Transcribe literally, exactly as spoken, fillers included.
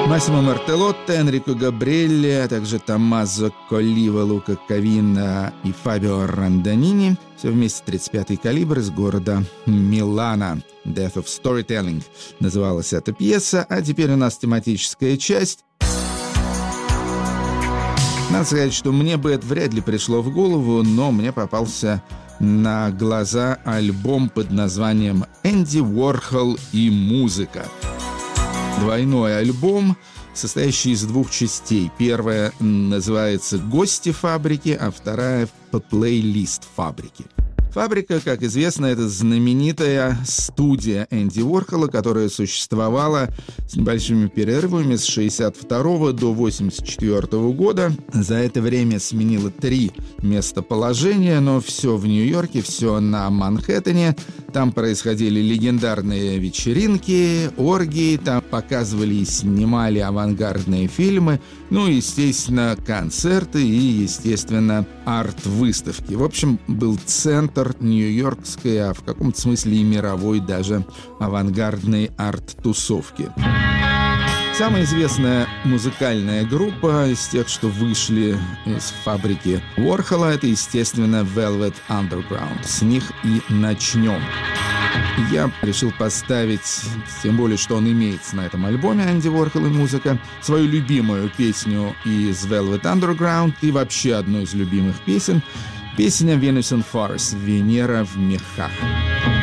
Массимо Мартеллотто, Энрико Габриэлли, а также Томмазо Коллива, Лука Ковинна и Фабио Ранданини. Все вместе тридцать пятый калибр из города Милана. «Death of Storytelling» называлась эта пьеса, а теперь у нас тематическая часть. Надо сказать, что мне бы это вряд ли пришло в голову, но мне попался на глаза альбом под названием «Энди Уорхол и музыка». Двойной альбом, состоящий из двух частей. Первая называется «Гости фабрики», а вторая «Плейлист фабрики». «Фабрика», как известно, это знаменитая студия Энди Уорхола, которая существовала с небольшими перерывами с шестьдесят второго до восемьдесят четвёртого года. За это время сменила три местоположения, но все в Нью-Йорке, все на Манхэттене. Там происходили легендарные вечеринки, оргии, там показывали и снимали авангардные фильмы, ну, естественно, концерты и, естественно, арт-выставки. В общем, был центр нью-йоркской, а в каком-то смысле и мировой даже авангардной арт-тусовки. Самая известная музыкальная группа из тех, что вышли из фабрики Уорхола, это, естественно, Velvet Underground. С них и начнем. Я решил поставить, тем более, что он имеется на этом альбоме «Энди Уорхол и музыка», свою любимую песню из Velvet Underground и вообще одну из любимых песен. Песня «Venus on Farce» — «Венера в мехах».